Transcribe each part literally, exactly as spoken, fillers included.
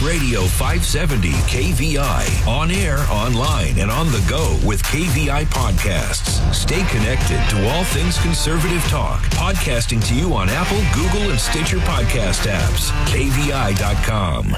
Radio five seventy K V I. On air, online, and on the go with K V I Podcasts. Stay connected to all things conservative talk. Podcasting to you on Apple, Google, and Stitcher podcast apps. K V I dot com.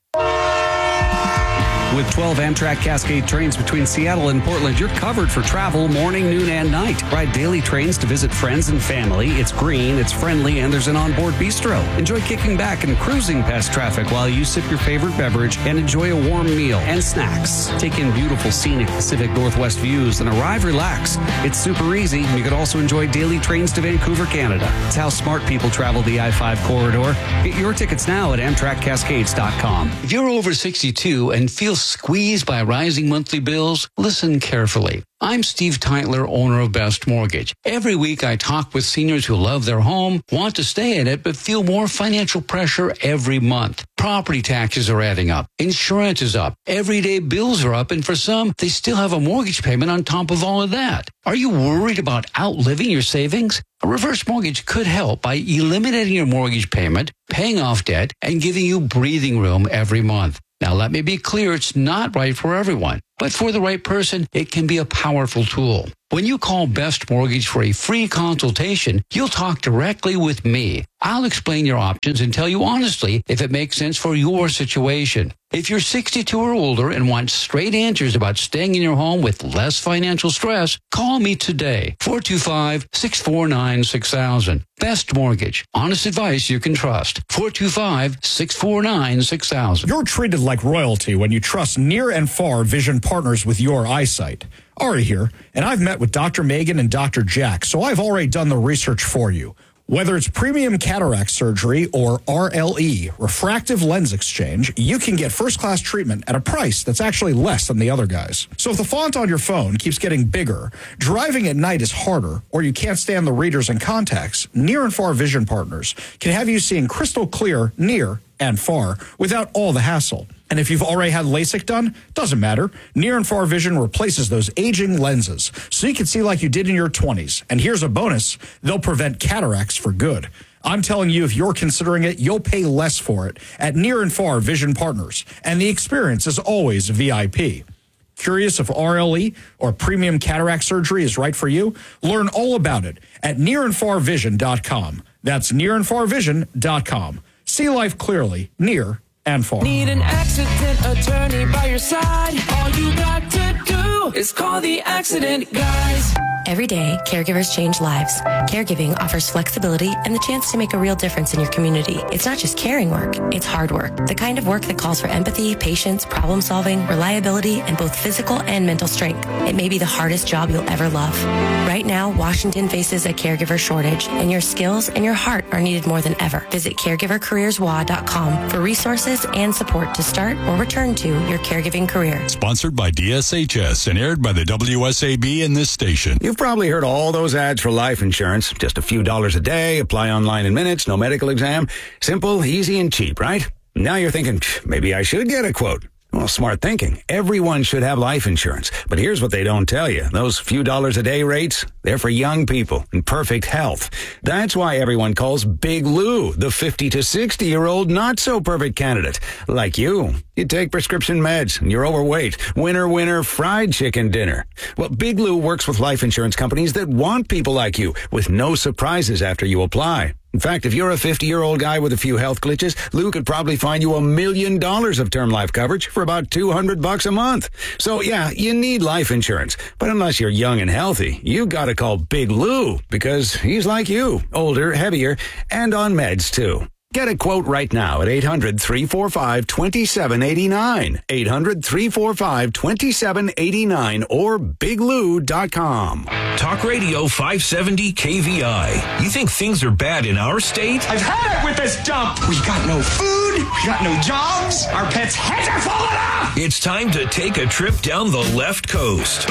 With twelve Amtrak Cascade trains between Seattle and Portland, you're covered for travel morning, noon, and night. Ride daily trains to visit friends and family. It's green, it's friendly, and there's an onboard bistro. Enjoy kicking back and cruising past traffic while you sip your favorite beverage and enjoy a warm meal and snacks. Take in beautiful, scenic Pacific Northwest views and arrive relaxed. It's super easy. You can also enjoy daily trains to Vancouver, Canada. It's how smart people travel the I five corridor. Get your tickets now at Amtrak Cascades dot com. If you're over sixty-two and feel squeezed by rising monthly bills, listen carefully. I'm Steve Teitler, owner of Best Mortgage. Every week I talk with seniors who love their home, want to stay in it, but feel more financial pressure every month. Property taxes are adding up. Insurance is up. Everyday bills are up, and for some, they still have a mortgage payment on top of all of that. Are you worried about outliving your savings? A reverse mortgage could help by eliminating your mortgage payment, paying off debt, and giving you breathing room every month. Now, let me be clear, it's not right for everyone, but for the right person, it can be a powerful tool. When you call Best Mortgage for a free consultation, you'll talk directly with me. I'll explain your options and tell you honestly if it makes sense for your situation. If you're sixty-two or older and want straight answers about staying in your home with less financial stress, call me today, four two five, six four nine, six thousand. Best Mortgage. Honest advice you can trust. four two five, six four nine, six thousand. You're treated like royalty when you trust near and far vision partners with your eyesight. Ari here, and I've met with Doctor Megan and Doctor Jack, so I've already done the research for you. Whether it's premium cataract surgery or R L E, refractive lens exchange, you can get first-class treatment at a price that's actually less than the other guys. So if the font on your phone keeps getting bigger, driving at night is harder, or you can't stand the readers and contacts, Near and Far Vision Partners can have you seeing crystal clear near and far without all the hassle. And if you've already had LASIK done, doesn't matter. Near and Far Vision replaces those aging lenses so you can see like you did in your twenties. And here's a bonus. They'll prevent cataracts for good. I'm telling you, if you're considering it, you'll pay less for it at Near and Far Vision Partners. And the experience is always V I P. Curious if R L E or premium cataract surgery is right for you? Learn all about it at near and far vision dot com. That's near and far vision dot com. See life clearly, near and far. Need an accident attorney by your side? All you got to do is call the Accident Guys. Every day, caregivers change lives. Caregiving offers flexibility and the chance to make a real difference in your community. It's not just caring work, it's hard work. The kind of work that calls for empathy, patience, problem solving, reliability, and both physical and mental strength. It may be the hardest job you'll ever love. Right now, Washington faces a caregiver shortage, and your skills and your heart are needed more than ever. Visit caregiver careers w a dot com for resources and support to start or return to your caregiving career. Sponsored by D S H S and aired by the W S A B in this station. You've probably heard all those ads for life insurance. Just a few dollars a day, apply online in minutes, no medical exam. Simple, easy, and cheap, right? Now you're thinking, maybe I should get a quote. Well, smart thinking. Everyone should have life insurance. But here's what they don't tell you. Those few dollars a day rates, they're for young people in perfect health. That's why everyone calls Big Lou the fifty to sixty-year-old not-so-perfect candidate. Like you. You take prescription meds, and you're overweight. Winner, winner, fried chicken dinner. Well, Big Lou works with life insurance companies that want people like you, with no surprises after you apply. In fact, if you're a fifty-year-old guy with a few health glitches, Lou could probably find you a million dollars of term life coverage for about two hundred bucks a month. So yeah, you need life insurance. But unless you're young and healthy, you gotta call Big Lou, because he's like you, older, heavier, and on meds too. Get a quote right now at eight hundred, three four five, two seven eight nine, eight hundred, three four five, two seven eight nine, or big lou dot com. Talk Radio five seventy K V I. You think things are bad in our state? I've had it with this dump. We got no food. We got no jobs. Our pets' heads are falling off. It's time to take a trip down the left coast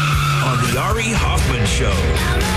on the Ari Hoffman Show.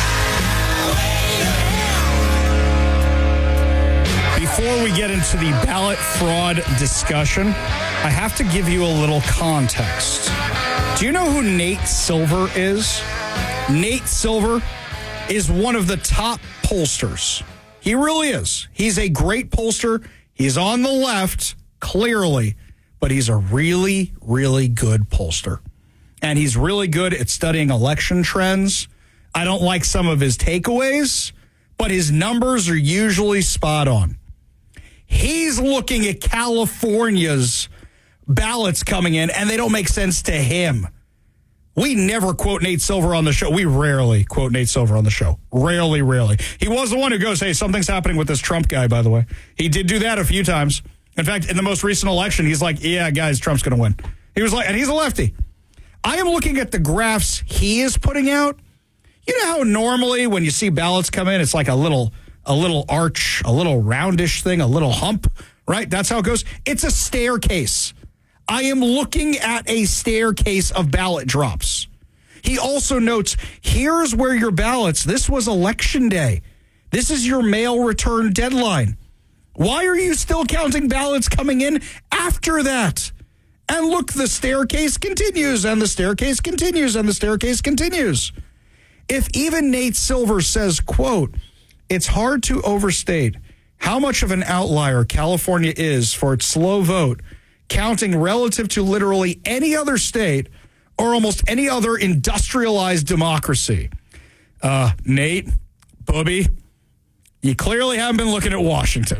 Before we get into the ballot fraud discussion, I have to give you a little context. Do you know who Nate Silver is? Nate Silver is one of the top pollsters. He really is. He's a great pollster. He's on the left, clearly, but he's a really, really good pollster. And he's really good at studying election trends. I don't like some of his takeaways, but his numbers are usually spot on. He's looking at California's ballots coming in, and they don't make sense to him. We never quote Nate Silver on the show. We rarely quote Nate Silver on the show. Rarely, rarely. He was the one who goes, hey, something's happening with this Trump guy, by the way. He did do that a few times. In fact, in the most recent election, he's like, yeah, guys, Trump's going to win. He was like, and he's a lefty. I am looking at the graphs he is putting out. You know how normally when you see ballots come in, it's like a little, a little arch, a little roundish thing, a little hump, right? That's how it goes. It's a staircase. I am looking at a staircase of ballot drops. He also notes, here's where your ballots, this was election day. This is your mail return deadline. Why are you still counting ballots coming in after that? And look, the staircase continues, and the staircase continues, and the staircase continues. If even Nate Silver says, quote, it's hard to overstate how much of an outlier California is for its slow vote, counting relative to literally any other state or almost any other industrialized democracy. Uh, Nate, Booby, you clearly haven't been looking at Washington.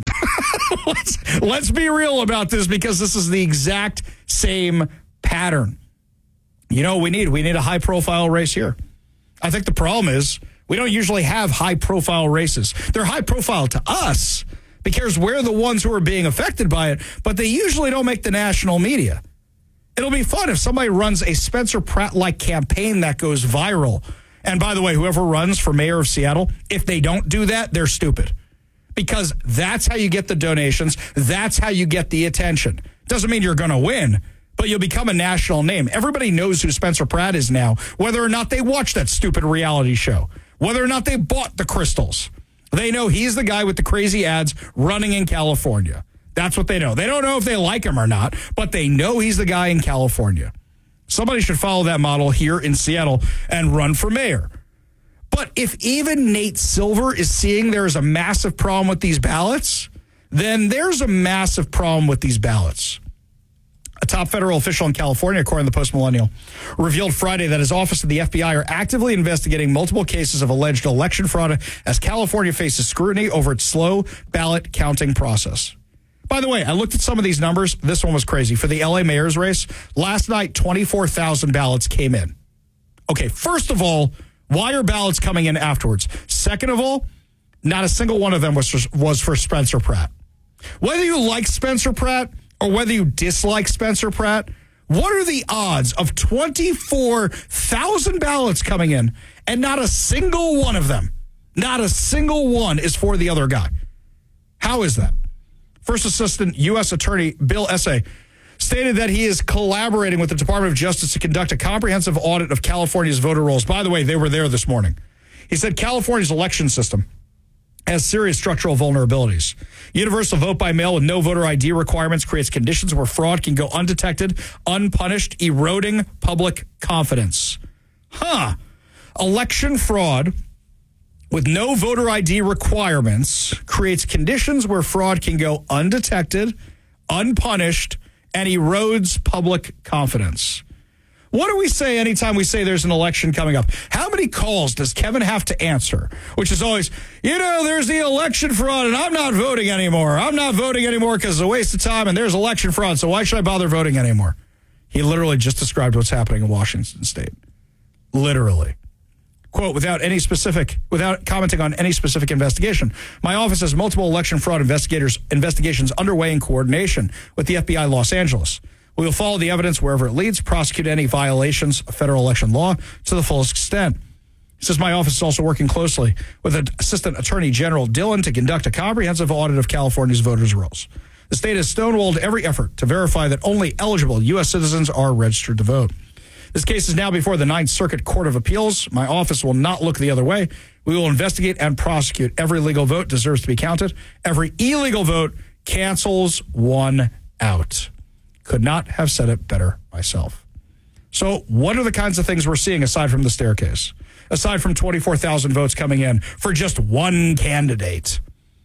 let's, let's be real about this, because this is the exact same pattern. You know what we need? We need a high-profile race here. I think the problem is we don't usually have high-profile races. They're high-profile to us because we're the ones who are being affected by it, but they usually don't make the national media. It'll be fun if somebody runs a Spencer Pratt-like campaign that goes viral. And by the way, whoever runs for mayor of Seattle, if they don't do that, they're stupid. Because that's how you get the donations. That's how you get the attention. Doesn't mean you're going to win, but you'll become a national name. Everybody knows who Spencer Pratt is now, whether or not they watch that stupid reality show, whether or not they bought the crystals. They know he's the guy with the crazy ads running in California. That's what they know. They don't know if they like him or not, but they know he's the guy in California. Somebody should follow that model here in Seattle and run for mayor. But if even Nate Silver is seeing there is a massive problem with these ballots, then there's a massive problem with these ballots. A top federal official in California, according to the Post-Millennial, revealed Friday that his office and the F B I are actively investigating multiple cases of alleged election fraud as California faces scrutiny over its slow ballot counting process. By the way, I looked at some of these numbers. This one was crazy. For the L A mayor's race, last night, twenty-four thousand ballots came in. Okay, first of all, why are ballots coming in afterwards? Second of all, not a single one of them was for, was for Spencer Pratt. Whether you like Spencer Pratt or whether you dislike Spencer Pratt, what are the odds of twenty-four thousand ballots coming in and not a single one of them, not a single one is for the other guy? How is that? First Assistant U S Attorney Bill Essay stated that he is collaborating with the Department of Justice to conduct a comprehensive audit of California's voter rolls. By the way, they were there this morning. He said California's election system has serious structural vulnerabilities. Universal vote by mail with no voter I D requirements creates conditions where fraud can go undetected, unpunished, eroding public confidence. Huh. Election fraud with no voter I D requirements creates conditions where fraud can go undetected, unpunished, and erodes public confidence. What do we say anytime we say there's an election coming up? How many calls does Kevin have to answer? Which is always, you know, there's the election fraud and I'm not voting anymore. I'm not voting anymore because it's a waste of time and there's election fraud, so why should I bother voting anymore? He literally just described what's happening in Washington State. Literally. Quote, without any specific, without commenting on any specific investigation, my office has multiple election fraud investigators investigations underway in coordination with the F B I Los Angeles. We will follow the evidence wherever it leads, prosecute any violations of federal election law to the fullest extent. He says my office is also working closely with Assistant Attorney General Dillon to conduct a comprehensive audit of California's voters' rolls. The state has stonewalled every effort to verify that only eligible U S citizens are registered to vote. This case is now before the Ninth Circuit Court of Appeals. My office will not look the other way. We will investigate and prosecute. Every legal vote deserves to be counted. Every illegal vote cancels one out. Could not have said it better myself. So what are the kinds of things we're seeing aside from the staircase? Aside from twenty-four thousand votes coming in for just one candidate?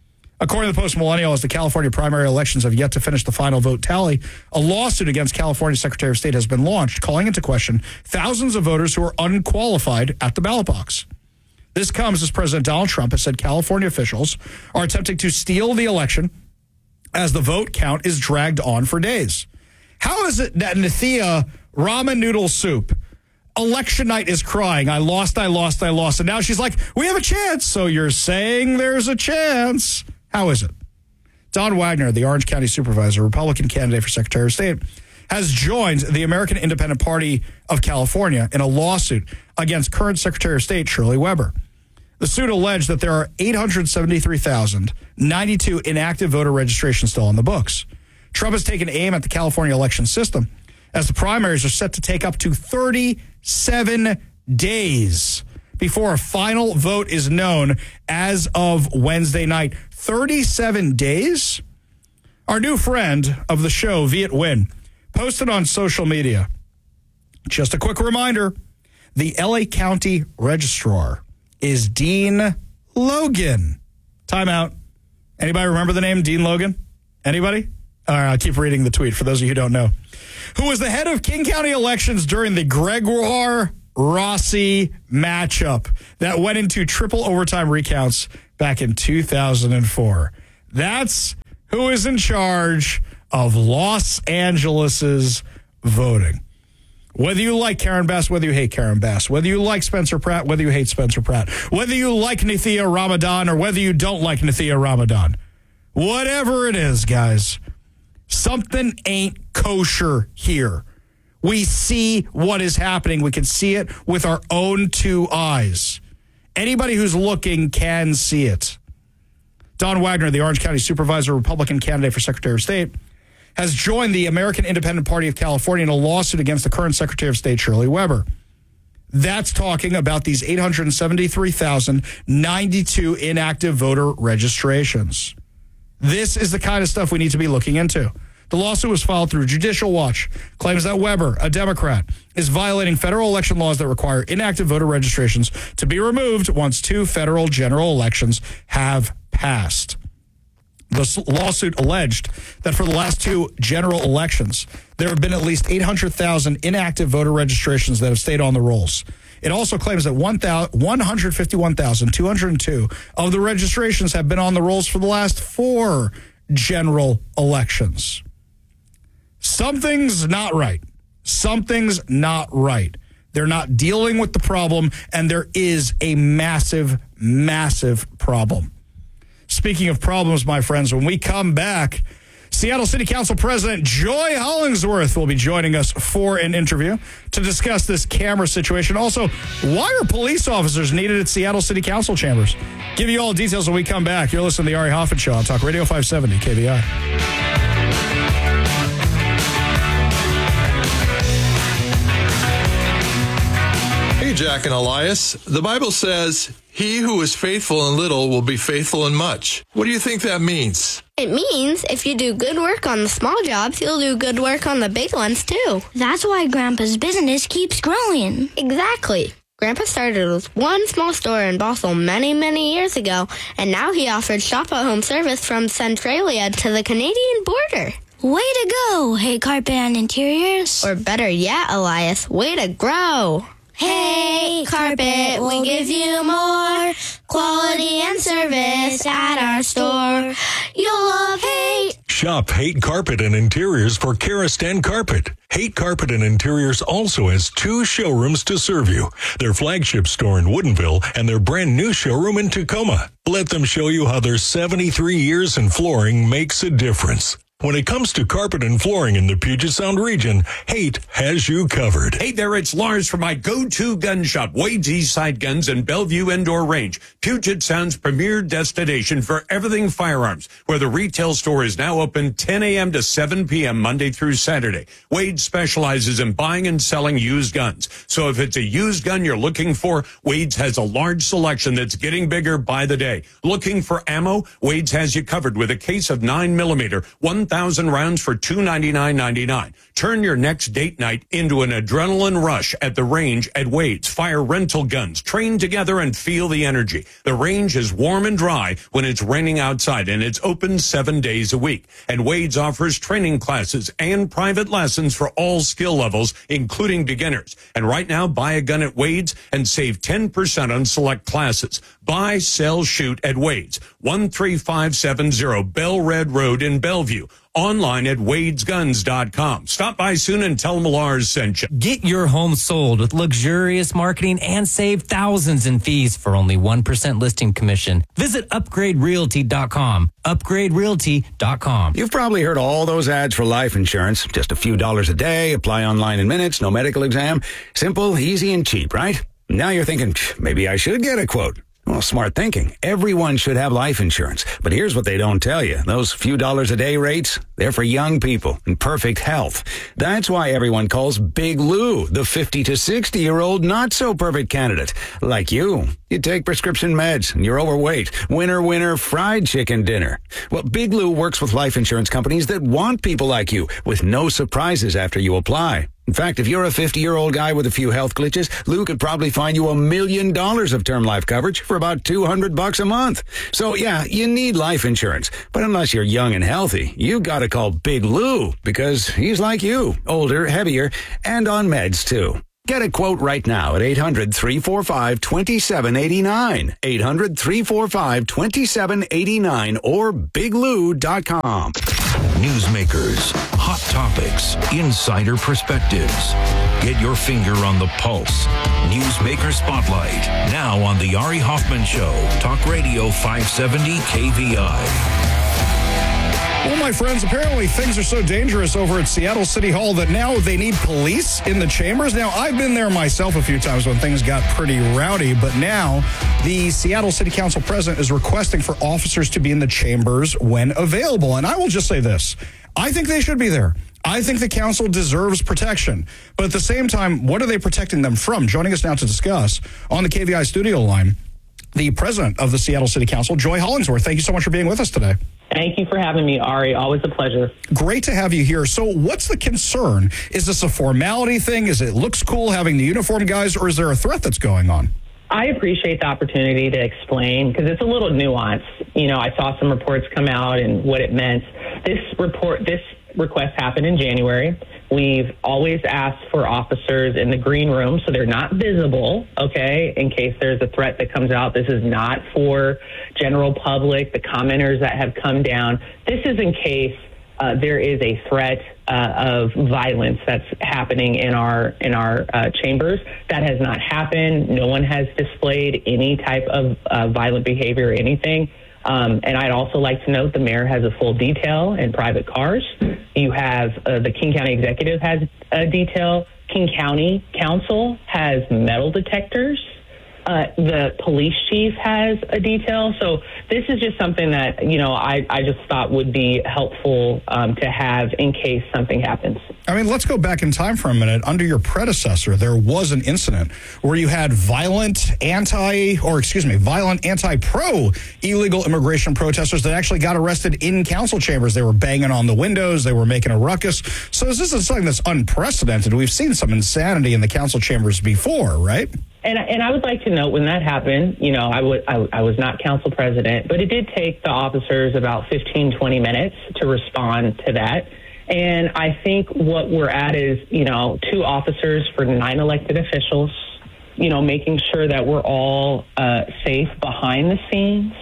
According to the Post-Millennial, as the California primary elections have yet to finish the final vote tally, a lawsuit against California Secretary of State has been launched, calling into question thousands of voters who are unqualified at the ballot box. This comes as President Donald Trump has said California officials are attempting to steal the election as the vote count is dragged on for days. How is it that Nithya ramen noodle soup, election night, is crying, I lost, I lost, I lost, and now she's like, we have a chance, so you're saying there's a chance. How is it? Don Wagner, the Orange County supervisor, Republican candidate for Secretary of State, has joined the American Independent Party of California in a lawsuit against current Secretary of State Shirley Weber. The suit alleged that there are eight hundred seventy-three thousand ninety-two inactive voter registrations still on the books. Trump has taken aim at the California election system as the primaries are set to take up to thirty-seven days before a final vote is known as of Wednesday night. thirty-seven days? Our new friend of the show, Viet Nguyen, posted on social media. Just a quick reminder, the L A County Registrar is Dean Logan. Time out. Anybody remember the name Dean Logan? Anybody? All right, I'll keep reading the tweet for those of you who don't know. Who was the head of King County elections during the Gregoire Rossi matchup that went into triple overtime recounts back in two thousand four. That's who is in charge of Los Angeles's voting. Whether you like Karen Bass, whether you hate Karen Bass, whether you like Spencer Pratt, whether you hate Spencer Pratt, whether you like Nithya Ramadan or whether you don't like Nithya Ramadan, whatever it is, guys, something ain't kosher here. We see what is happening. We can see it with our own two eyes. Anybody who's looking can see it. Don Wagner, the Orange County supervisor, Republican candidate for Secretary of State, has joined the American Independent Party of California in a lawsuit against the current Secretary of State, Shirley Weber. That's talking about these eight hundred seventy-three thousand ninety-two inactive voter registrations. This is the kind of stuff we need to be looking into. The lawsuit was filed through Judicial Watch, claims that Weber, a Democrat, is violating federal election laws that require inactive voter registrations to be removed once two federal general elections have passed. The lawsuit alleged that for the last two general elections, there have been at least eight hundred thousand inactive voter registrations that have stayed on the rolls. It also claims that one hundred fifty-one thousand two hundred two of the registrations have been on the rolls for the last four general elections. Something's not right. Something's not right. They're not dealing with the problem, and there is a massive, massive problem. Speaking of problems, my friends, when we come back, Seattle City Council President Joy Hollingsworth will be joining us for an interview to discuss this camera situation. Also, why are police officers needed at Seattle City Council chambers? Give you all the details when we come back. You're listening to the Ari Hoffman Show on Talk Radio five seventy K V I. Hey, Jack and Elias. The Bible says, he who is faithful in little will be faithful in much. What do you think that means? It means if you do good work on the small jobs, you'll do good work on the big ones, too. That's why Grandpa's business keeps growing. Exactly. Grandpa started with one small store in Bothell many, many years ago, and now he offers shop-at-home service from Centralia to the Canadian border. Way to go, Hey Carpet and Interiors. Or better yet, Elias, way to grow. Hey Carpet, we'll give you more quality and service at our store. You'll love Haight. Shop Haight Carpet and Interiors for Karastan Carpet. Haight Carpet and Interiors also has two showrooms to serve you. Their flagship store in Woodinville and their brand new showroom in Tacoma. Let them show you how their seventy-three years in flooring makes a difference. When it comes to carpet and flooring in the Puget Sound region, Haight has you covered. Hey there, it's Lars from my go-to gun shop, Wade's Eastside Guns and Bellevue Indoor Range, Puget Sound's premier destination for everything firearms, where the retail store is now open ten a.m. to seven p.m. Monday through Saturday. Wade specializes in buying and selling used guns. So if it's a used gun you're looking for, Wade's has a large selection that's getting bigger by the day. Looking for ammo? Wade's has you covered with a case of nine millimeter, one thousand rounds for two hundred ninety-nine ninety-nine. Turn your next date night into an adrenaline rush at the range at Wade's. Fire rental guns. Train together and feel the energy. The range is warm and dry when it's raining outside, and it's open seven days a week. And Wade's offers training classes and private lessons for all skill levels, including beginners. And right now, buy a gun at Wade's and save ten percent on select classes. Buy, sell, shoot at Wade's. one three five seven zero Bell Red Road in Bellevue. Online at wades guns dot com. Stop by soon and tell them Lars sent you. Get your home sold with luxurious marketing and save thousands in fees for only one percent listing commission. Visit upgrade realty dot com. upgrade realty dot com. You've probably heard all those ads for life insurance. Just a few dollars a day, apply online in minutes, no medical exam. Simple, easy, and cheap, right? Now you're thinking, maybe I should get a quote. Well, smart thinking. Everyone should have life insurance. But here's what they don't tell you. Those few dollars a day rates, they're for young people in perfect health. That's why everyone calls Big Lou the fifty to sixty year old not so perfect candidate. Like you. You take prescription meds and you're overweight. Winner, winner, fried chicken dinner. Well, Big Lou works with life insurance companies that want people like you with no surprises after you apply. In fact, if you're a fifty-year-old guy with a few health glitches, Lou could probably find you a million dollars of term life coverage for about two hundred bucks a month. So yeah, you need life insurance. But unless you're young and healthy, you gotta call Big Lou because he's like you, older, heavier, and on meds too. Get a quote right now at eight hundred, three four five, two seven eight nine, eight hundred, three four five, two seven eight nine, or big lou dot com. Newsmakers, hot topics, insider perspectives. Get your finger on the pulse. Newsmaker Spotlight, now on The Ari Hoffman Show, Talk Radio five seventy K V I. Well, my friends, apparently things are so dangerous over at Seattle City Hall that now they need police in the chambers. Now, I've been there myself a few times when things got pretty rowdy, but now the Seattle City Council president is requesting for officers to be in the chambers when available. And I will just say this. I think they should be there. I think the council deserves protection. But at the same time, what are they protecting them from? Joining us now to discuss on the K V I studio line, the president of the Seattle City Council, Joy Hollingsworth. Thank you so much for being with us today. Thank you for having me, Ari. Always a pleasure. Great to have you here. So what's the concern? Is this a formality thing? Is it looks cool having the uniform guys, or is there a threat that's going on? I appreciate the opportunity to explain because it's a little nuanced. You know, I saw some reports come out and what it meant. This report, this request happened in January. We've always asked for officers in the green room so they're not visible, okay, in case there's a threat that comes out. This is not for general public, the commenters that have come down. This is in case uh, there is a threat uh, of violence that's happening in our in our uh, chambers. That has not happened. No one has displayed any type of uh, violent behavior or anything. Um, and I'd also like to note the mayor has a full detail in private cars. You have uh, the King County Executive has a detail. King County Council has metal detectors. Uh, the police chief has a detail. So this is just something that, you know, I, I just thought would be helpful um, to have in case something happens. I mean, let's go back in time for a minute. Under your predecessor, there was an incident where you had violent anti, or excuse me, violent anti-pro illegal immigration protesters that actually got arrested in council chambers. They were banging on the windows. They were making a ruckus. So this is something that's unprecedented. We've seen some insanity in the council chambers before, right? And, and I would like to note when that happened, you know, I, would, I, I was not council president, but it did take the officers about fifteen, twenty minutes to respond to that. And I think what we're at is, you know, two officers for nine elected officials, you know, making sure that we're all uh, safe behind the scenes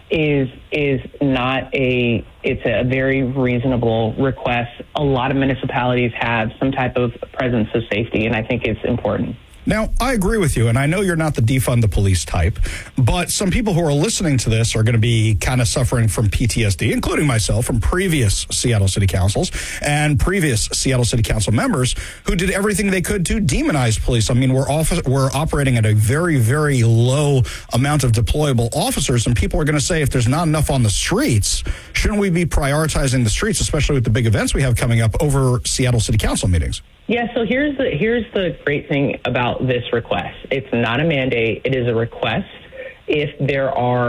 is is not a, it's a very reasonable request. A lot of municipalities have some type of presence of safety, and I think it's important. Now, I agree with you, and I know you're not the defund the police type, but some people who are listening to this are going to be kind of suffering from P T S D, including myself, from previous Seattle City Councils and previous Seattle City Council members who did everything they could to demonize police. I mean, we're off- we're operating at a very, very low amount of deployable officers, and people are going to say if there's not enough on the streets, shouldn't we be prioritizing the streets, especially with the big events we have coming up, over Seattle City Council meetings? Yeah, so here's the here's the great thing about this request. It's not a mandate. It is a request. If there are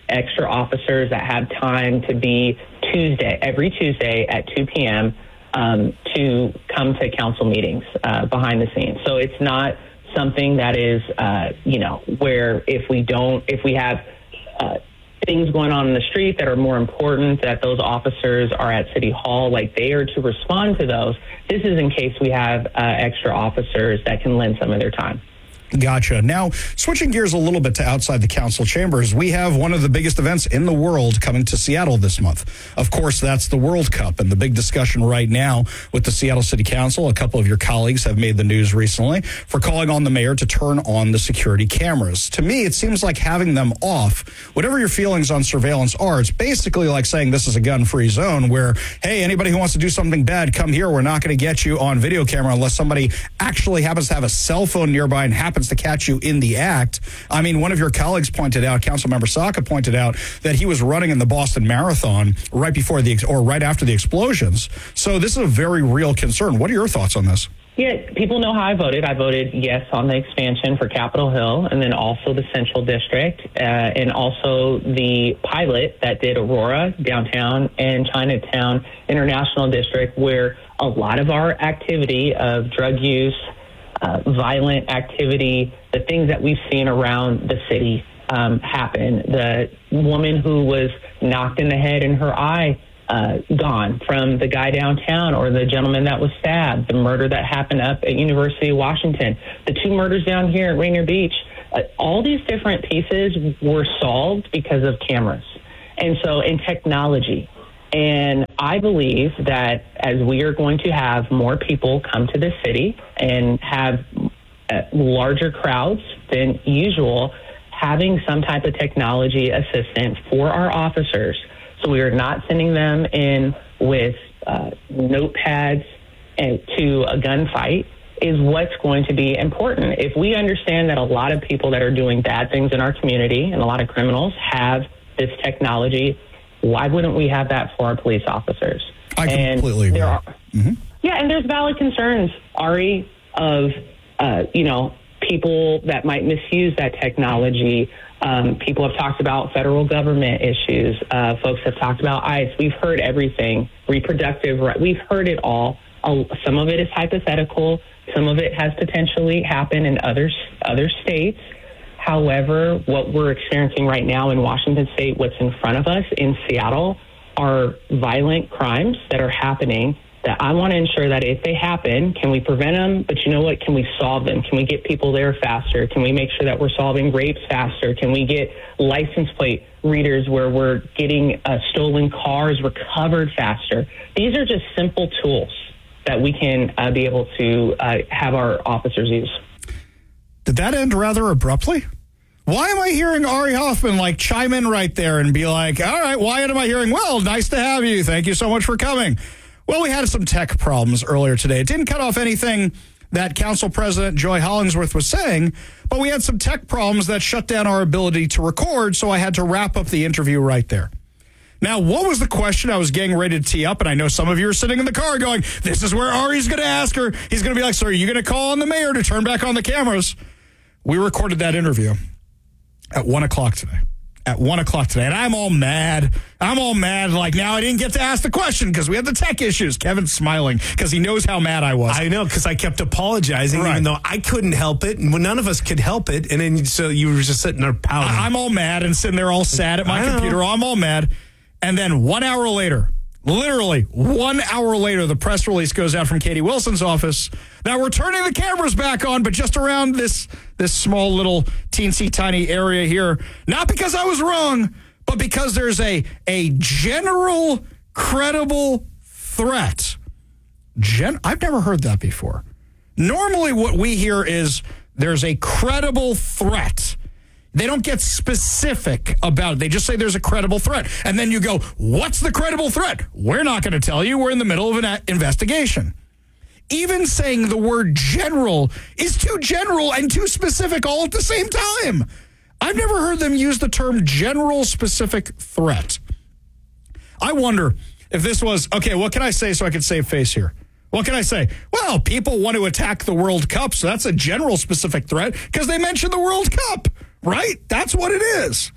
extra officers that have time to be Tuesday, every Tuesday at two p.m., um, to come to council meetings uh, behind the scenes. So it's not something that is, uh, you know, where if we don't, if we have uh, things going on in the street that are more important, that those officers are at City Hall, like they are to respond to those. This is in case we have uh, extra officers that can lend some of their time. Gotcha. Now, switching gears a little bit to outside the council chambers, we have one of the biggest events in the world coming to Seattle this month. Of course, that's the World Cup, and the big discussion right now with the Seattle City Council. A couple of your colleagues have made the news recently for calling on the mayor to turn on the security cameras. To me, it seems like having them off, whatever your feelings on surveillance are, it's basically like saying this is a gun-free zone where, hey, anybody who wants to do something bad, come here. We're not going to get you on video camera unless somebody actually happens to have a cell phone nearby and happens to catch you in the act. I mean, one of your colleagues pointed out, Councilmember Saka pointed out, that he was running in the Boston Marathon right before the, or right after the explosions. So this is a very real concern. What are your thoughts on this? Yeah, people know how I voted. I voted yes on the expansion for Capitol Hill, and then also the Central District, uh, and also the pilot that did Aurora, downtown, and Chinatown International District, where a lot of our activity of drug use, uh, violent activity, the things that we've seen around the city um, happen. The woman who was knocked in the head and her eye Uh, gone from the guy downtown, or the gentleman that was stabbed, the murder that happened up at University of Washington, the two murders down here at Rainier Beach. Uh, all these different pieces were solved because of cameras. And so, in technology. And I believe that as we are going to have more people come to the city and have uh, larger crowds than usual, having some type of technology assistant for our officers, so we are not sending them in with uh, notepads and to a gunfight, is what's going to be important. If we understand that a lot of people that are doing bad things in our community and a lot of criminals have this technology, why wouldn't we have that for our police officers? I and completely agree. There are, mm-hmm. Yeah, and there's valid concerns, Ari, of, uh, you know, people that might misuse that technology. Um, people have talked about federal government issues. Uh, folks have talked about ICE. We've heard everything. Reproductive right. We've heard it all. Uh, some of it is hypothetical. Some of it has potentially happened in other, other states. However, what we're experiencing right now in Washington State, what's in front of us in Seattle, are violent crimes that are happening that I want to ensure that if they happen, can we prevent them? But you know what? Can we solve them? Can we get people there faster? Can we make sure that we're solving rapes faster? Can we get license plate readers where we're getting uh, stolen cars recovered faster? These are just simple tools that we can uh, be able to uh, have our officers use. Did that end rather abruptly? Why am I hearing Ari Hoffman like chime in right there and be like, all right, why am I hearing, well, nice to have you. Thank you so much for coming. Well, we had some tech problems earlier today. It didn't cut off anything that Council President Joy Hollingsworth was saying, but we had some tech problems that shut down our ability to record, so I had to wrap up the interview right there. Now, what was the question I was getting ready to tee up? And I know some of you are sitting in the car going, this is where Ari's going to ask her. He's going to be like, sir, are you going to call on the mayor to turn back on the cameras? We recorded that interview at one o'clock today. At one o'clock today. And I'm all mad. I'm all mad. Like, now I didn't get to ask the question because we had the tech issues. Kevin's smiling because he knows how mad I was. I know, because I kept apologizing, right, even though I couldn't help it. And none of us could help it. And then so you were just sitting there pouting. I'm all mad and sitting there all sad at my computer. I'm all mad. And then one hour later, literally one hour later, the press release goes out from Katie Wilson's office. Now we're turning the cameras back on, but just around this this small little teensy tiny area here. Not because I was wrong, but because there's a a general credible threat. Gen- I've never heard that before. Normally what we hear is there's a credible threat. They don't get specific about it. They just say there's a credible threat. And then you go, what's the credible threat? We're not going to tell you. We're in the middle of an investigation. Even saying the word general is too general and too specific all at the same time. I've never heard them use the term general specific threat. I wonder if this was, okay, what can I say so I can save face here? What can I say? Well, people want to attack the World Cup, so that's a general specific threat because they mentioned the World Cup. Right? That's what it is.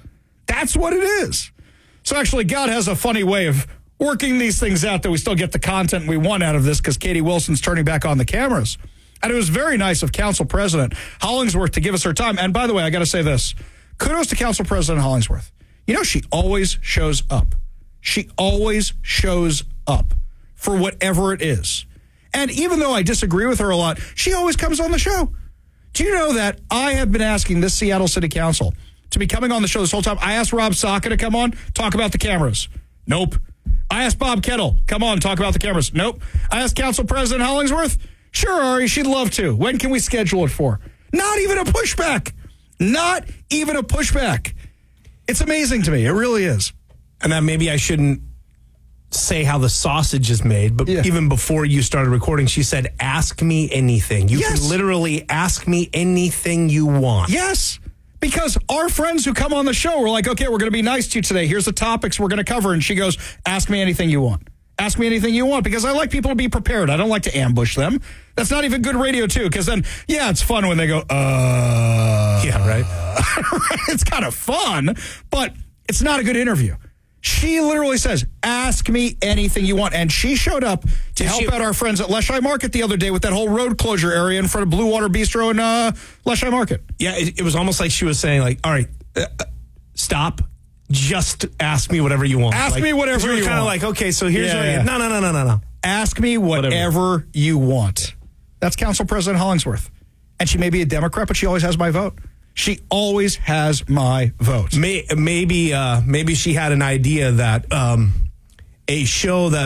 That's what it is. So actually, God has a funny way of working these things out that we still get the content we want out of this because Katie Wilson's turning back on the cameras. And it was very nice of Council President Hollingsworth to give us her time. And by the way, I got to say this. Kudos to Council President Hollingsworth. You know, she always shows up. She always shows up for whatever it is. And even though I disagree with her a lot, she always comes on the show. Do you know that I have been asking this Seattle City Council to be coming on the show this whole time? I asked Rob Saka to come on, talk about the cameras. Nope. I asked Bob Kettle, come on, talk about the cameras. Nope. I asked Council President Hollingsworth. Sure, Ari, she'd love to. When can we schedule it for? Not even a pushback. Not even a pushback. It's amazing to me. It really is. And that maybe I shouldn't say how the sausage is made, but yeah. even before you started recording, she said, ask me anything. You yes. can literally ask me anything you want. Yes. Because our friends who come on the show, we're like, okay, we're going to be nice to you today. Here's the topics we're going to cover. And she goes, ask me anything you want. Ask me anything you want, because I like people to be prepared. I don't like to ambush them. That's not even good radio, too, because then, yeah, it's fun when they go, uh... Yeah, right? It's kind of fun, but it's not a good interview. She literally says, ask me anything you want. And she showed up to help she, out our friends at Leshai Market the other day with that whole road closure area in front of Blue Water Bistro in uh, Leshai Market. Yeah, it, it was almost like she was saying, like, all right, uh, stop. Just ask me whatever you want. Ask like, me whatever you want. kind of like, okay, so here's yeah, what yeah. I, no, no, no, no, no, no. Ask me whatever, whatever you want. That's Council President Hollingsworth. And she may be a Democrat, but she always has my vote. She always has my vote. May, maybe, uh, maybe she had an idea that um, a show that